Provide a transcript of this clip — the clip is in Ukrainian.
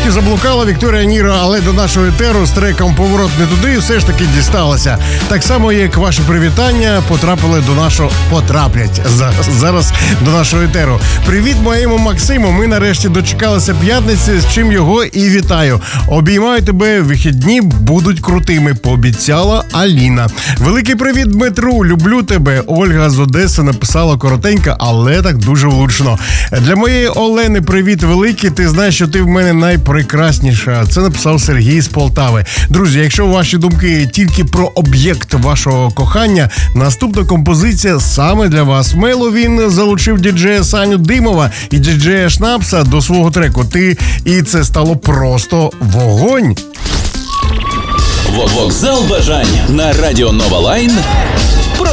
Трішки заблукала Вікторія Ніро, але до нашого етеру з треком «Поворот не туди» все ж таки дісталася. Так само, як ваші привітання потраплять зараз до нашого етеру. Привіт моєму Максиму, ми нарешті дочекалися п'ятниці, з чим його і вітаю. Обіймаю тебе, вихідні будуть крутими, пообіцяла Аліна. Великий привіт Дмитру, люблю тебе. Ольга з Одеси написала коротенько, але так дуже влучно. Для моєї Олени привіт великий, ти знаєш, що ти в мене найпрекрасніша. Це написав Сергій з Полтави. Друзі, якщо ваші думки тільки про об'єкт вашого кохання, наступна композиція саме для вас. Мело він залучив діджея Саню Димова і діджея Шнапса до свого треку «Ти», і це стало просто вогонь. Вокзал бажань на радіо Нова Лайн